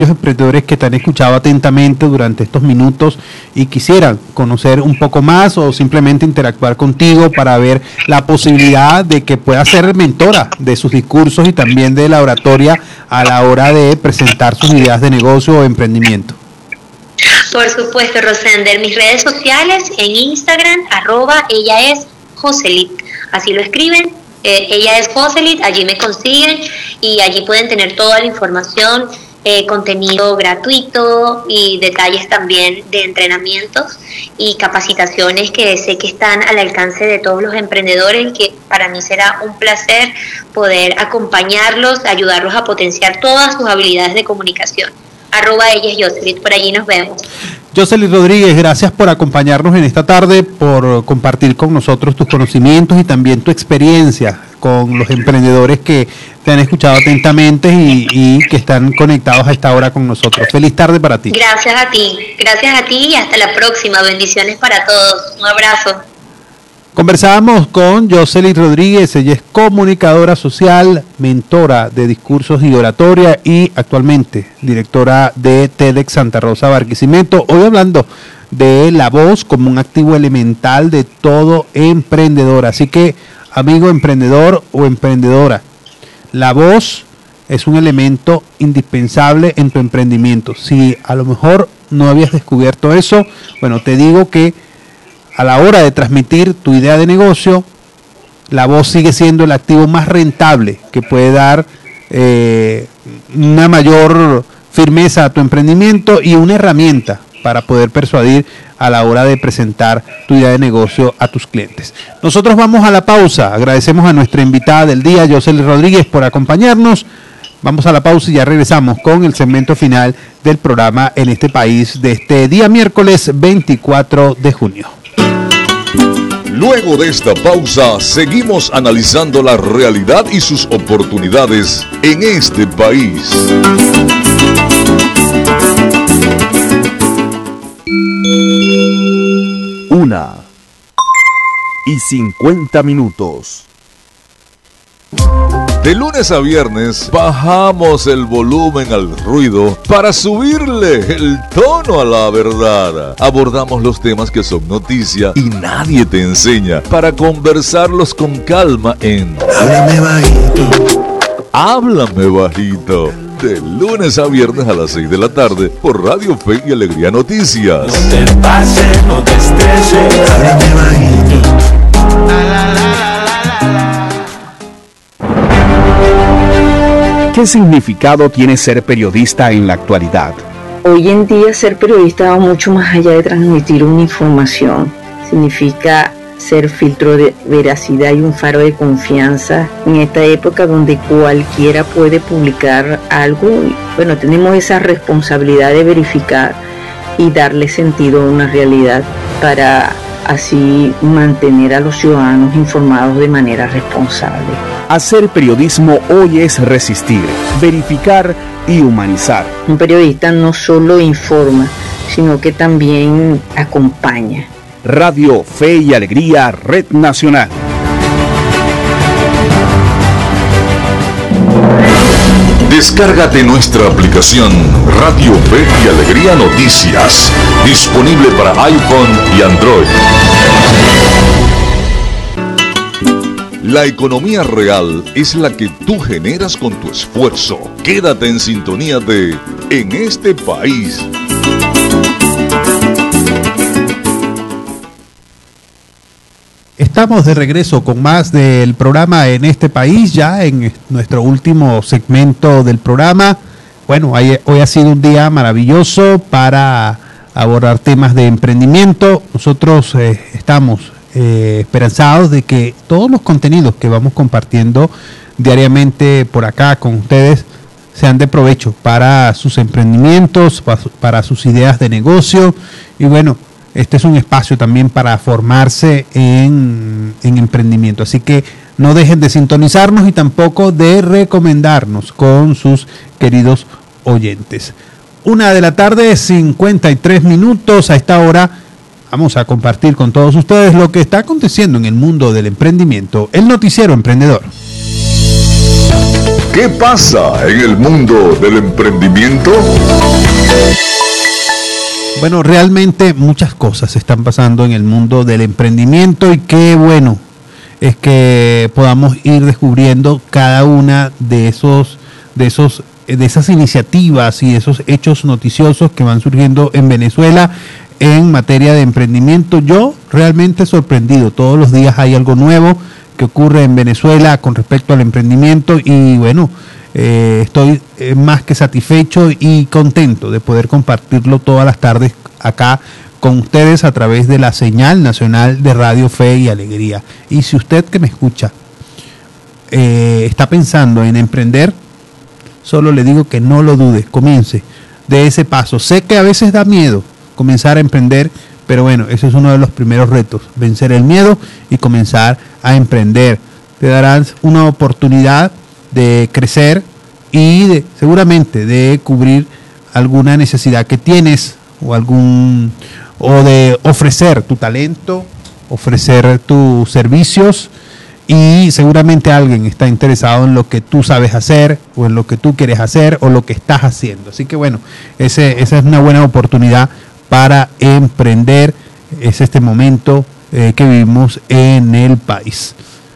emprendedores que te han escuchado atentamente durante estos minutos y quisieran conocer un poco más o simplemente interactuar contigo para ver la posibilidad de que puedas ser mentora de sus discursos y también de la oratoria a la hora de presentar sus ideas de negocio o emprendimiento? Por supuesto, Rosender, mis redes sociales en Instagram, ella es Joselit, así lo escriben, ella es Joselit, allí me consiguen y allí pueden tener toda la información, contenido gratuito y detalles también de entrenamientos y capacitaciones que sé que están al alcance de todos los emprendedores, que para mí será un placer poder acompañarlos, ayudarlos a potenciar todas sus habilidades de comunicación. ella es Joselit, por allí nos vemos. Joselit Rodríguez, gracias por acompañarnos en esta tarde, por compartir con nosotros tus conocimientos y también tu experiencia con los emprendedores que te han escuchado atentamente y que están conectados a esta hora con nosotros. Feliz tarde para ti. Gracias a ti y hasta la próxima. Bendiciones para todos. Un abrazo. Conversábamos con Joselit Rodríguez, ella es comunicadora social, mentora de discursos y oratoria y actualmente directora de TEDx Santa Rosa Barquisimeto. Hoy hablando de la voz como un activo elemental de todo emprendedor. Así que, amigo emprendedor o emprendedora, la voz es un elemento indispensable en tu emprendimiento. Si a lo mejor no habías descubierto eso, bueno, te digo que a la hora de transmitir tu idea de negocio, la voz sigue siendo el activo más rentable que puede dar una mayor firmeza a tu emprendimiento y una herramienta para poder persuadir a la hora de presentar tu idea de negocio a tus clientes. Nosotros vamos a la pausa. Agradecemos a nuestra invitada del día, Joselit Rodríguez, por acompañarnos. Vamos a la pausa y ya regresamos con el segmento final del programa En este País de este día miércoles 24 de junio. Luego de esta pausa, seguimos analizando la realidad y sus oportunidades en este país. 1:50. De lunes a viernes bajamos el volumen al ruido para subirle el tono a la verdad. Abordamos los temas que son noticia y nadie te enseña para conversarlos con calma en Háblame Bajito. Háblame Bajito. De lunes a viernes a las 6 de la tarde por Radio Fe y Alegría Noticias. No te pases, no te estreses. Háblame bajito. ¿Qué significado tiene ser periodista en la actualidad? Hoy en día ser periodista va mucho más allá de transmitir una información. Significa ser filtro de veracidad y un faro de confianza en esta época donde cualquiera puede publicar algo. Y, bueno, tenemos esa responsabilidad de verificar y darle sentido a una realidad para así mantener a los ciudadanos informados de manera responsable. Hacer periodismo hoy es resistir, verificar y humanizar. Un periodista no solo informa, sino que también acompaña. Radio Fe y Alegría, Red Nacional. Descárgate nuestra aplicación Radio Fe y Alegría Noticias, disponible para iPhone y Android. La economía real es la que tú generas con tu esfuerzo. Quédate en sintonía de En este País. Estamos de regreso con más del programa En este País, ya en nuestro último segmento del programa. Bueno, hoy ha sido un día maravilloso para abordar temas de emprendimiento. Nosotros estamos esperanzados de que todos los contenidos que vamos compartiendo diariamente por acá con ustedes sean de provecho para sus emprendimientos, para sus ideas de negocio. Y bueno, este es un espacio también para formarse en emprendimiento. Así que no dejen de sintonizarnos y tampoco de recomendarnos con sus queridos oyentes. 1:53 p.m. A esta hora vamos a compartir con todos ustedes lo que está aconteciendo en el mundo del emprendimiento, el noticiero emprendedor. ¿Qué pasa en el mundo del emprendimiento? Bueno, realmente muchas cosas están pasando en el mundo del emprendimiento y qué bueno es que podamos ir descubriendo cada una de esas iniciativas y esos hechos noticiosos que van surgiendo en Venezuela en materia de emprendimiento. Yo realmente sorprendido, todos los días hay algo nuevo que ocurre en Venezuela con respecto al emprendimiento y bueno, estoy más que satisfecho y contento de poder compartirlo todas las tardes acá con ustedes a través de la señal nacional de Radio Fe y Alegría. Y si usted que me escucha está pensando en emprender, solo le digo que no lo dude, comience de ese paso. Sé que a veces da miedo comenzar a emprender, pero bueno, ese es uno de los primeros retos, vencer el miedo y comenzar a emprender. Te darán una oportunidad de crecer y seguramente de cubrir alguna necesidad que tienes o de ofrecer tu talento, ofrecer tus servicios y seguramente alguien está interesado en lo que tú sabes hacer o en lo que tú quieres hacer o lo que estás haciendo. Así que bueno, esa es una buena oportunidad para emprender. Es este momento que vivimos en el país.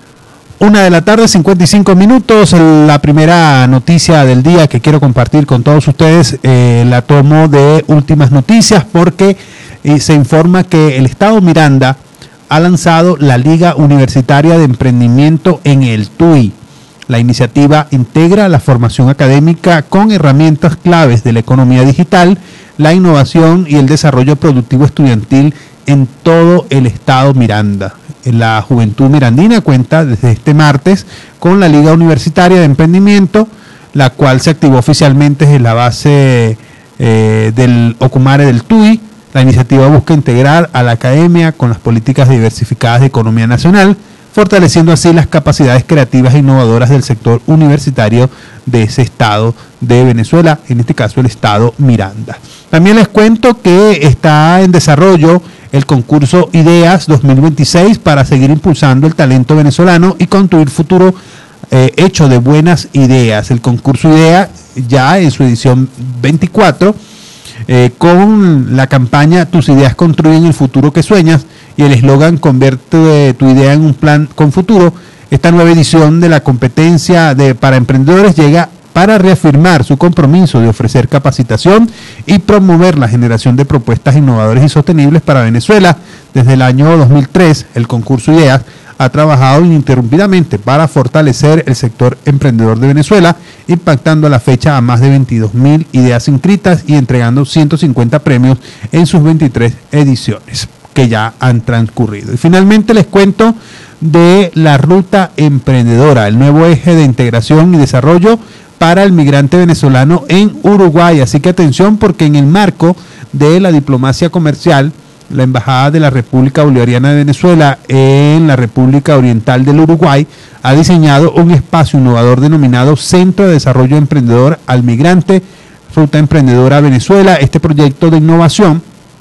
1:55 p.m, la primera noticia del día que quiero compartir con todos ustedes la tomo de Últimas Noticias porque se informa que el Estado Miranda ha lanzado la Liga Universitaria de Emprendimiento en el TUI. La iniciativa integra la formación académica con herramientas claves de la economía digital, la innovación y el desarrollo productivo estudiantil en todo el Estado Miranda. La juventud mirandina cuenta desde este martes con la Liga Universitaria de Emprendimiento, la cual se activó oficialmente desde la base del Ocumare del TUI. La iniciativa busca integrar a la academia con las políticas diversificadas de economía nacional, fortaleciendo así las capacidades creativas e innovadoras del sector universitario de ese estado de Venezuela, en este caso el estado Miranda. También les cuento que está en desarrollo el concurso Ideas 2026 para seguir impulsando el talento venezolano y construir futuro hecho de buenas ideas. El concurso Idea ya en su edición 24 con la campaña Tus ideas construyen el futuro que sueñas y el eslogan Convierte tu idea en un plan con futuro. Esta nueva edición de la competencia para emprendedores llega para reafirmar su compromiso de ofrecer capacitación y promover la generación de propuestas innovadoras y sostenibles para Venezuela. Desde el año 2003, el concurso Ideas ha trabajado ininterrumpidamente para fortalecer el sector emprendedor de Venezuela, impactando a la fecha a más de 22.000 ideas inscritas y entregando 150 premios en sus 23 ediciones que ya han transcurrido. Y finalmente les cuento de la Ruta Emprendedora, el nuevo eje de integración y desarrollo para el migrante venezolano en Uruguay. Así que atención, porque en el marco de la diplomacia comercial, la Embajada de la República Bolivariana de Venezuela en la República Oriental del Uruguay ha diseñado un espacio innovador denominado Centro de Desarrollo Emprendedor al Migrante, Ruta Emprendedora Venezuela. Este proyecto de innovación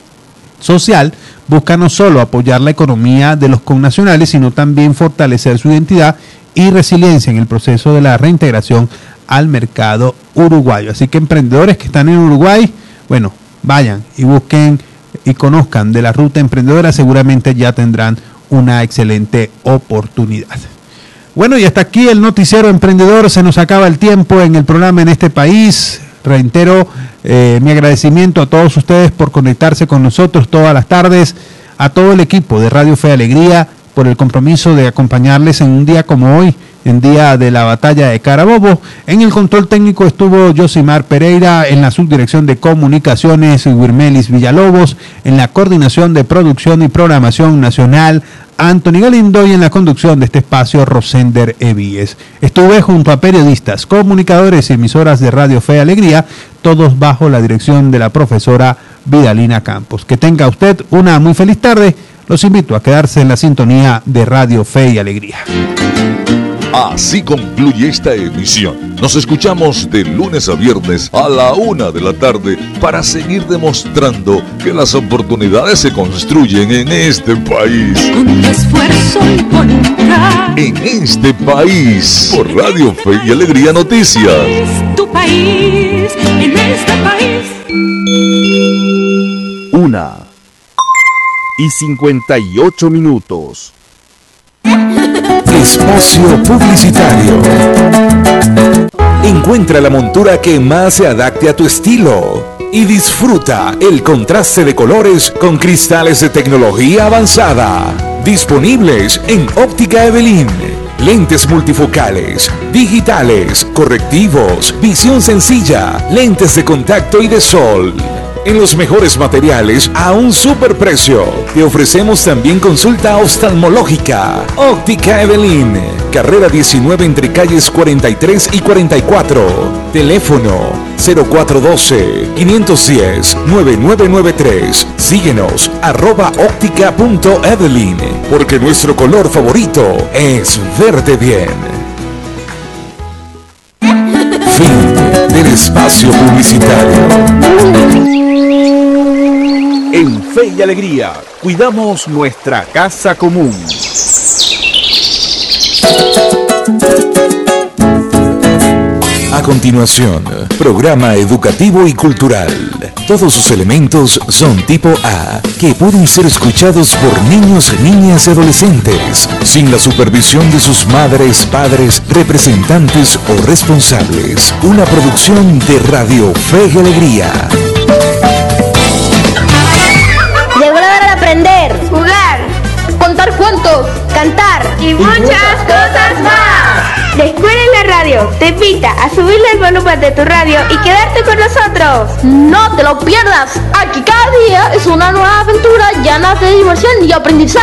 social busca no solo apoyar la economía de los connacionales, sino también fortalecer su identidad y resiliencia en el proceso de la reintegración al mercado uruguayo. Así que emprendedores que están en Uruguay, bueno, vayan y busquen y conozcan de la Ruta Emprendedora, seguramente ya tendrán una excelente oportunidad. Bueno, y hasta aquí el noticiero emprendedor. Se nos acaba el tiempo en el programa en este país. Reitero mi agradecimiento a todos ustedes por conectarse con nosotros todas las tardes, a todo el equipo de Radio Fe y Alegría por el compromiso de acompañarles en un día como hoy, en día de la batalla de Carabobo. En el control técnico estuvo Josimar Pereira, en la subdirección de comunicaciones Wirmelis Villalobos, en la coordinación de producción y programación nacional Anthony Galindo y en la conducción de este espacio Rosender Evíes. Estuve junto a periodistas, comunicadores y emisoras de Radio Fe y Alegría, todos bajo la dirección de la profesora Vidalina Campos. Que tenga usted una muy feliz tarde. Los invito a quedarse en la sintonía de Radio Fe y Alegría. Así concluye esta emisión. Nos escuchamos de lunes a viernes a la 1 de la tarde para seguir demostrando que las oportunidades se construyen en este país. Con tu esfuerzo y voluntad. En este país, por Radio Fe y Alegría Noticias. Es tu país, en este país. 1:58. Espacio Publicitario. Encuentra la montura que más se adapte a tu estilo y disfruta el contraste de colores con cristales de tecnología avanzada. Disponibles en Óptica Evelyn. Lentes multifocales, digitales, correctivos, visión sencilla, lentes de contacto y de sol. En los mejores materiales a un superprecio. Te ofrecemos también consulta oftalmológica. Óptica Evelyn, carrera 19 entre calles 43 y 44. Teléfono 0412-510-9993. Síguenos @óptica.evelyn, porque nuestro color favorito es verde bien. Fin del espacio publicitario. En Fe y Alegría, cuidamos nuestra casa común. A continuación, programa educativo y cultural. Todos sus elementos son tipo A, que pueden ser escuchados por niños, niñas y adolescentes, sin la supervisión de sus madres, padres, representantes o responsables. Una producción de Radio Fe y Alegría. Llegó la hora de aprender, jugar, contar cuentos, cantar y muchas cosas más. La Escuela en la Radio te invita a subirle el volumen de tu radio y quedarte con nosotros. No te lo pierdas. Aquí cada día es una nueva aventura llena de diversión y aprendizaje.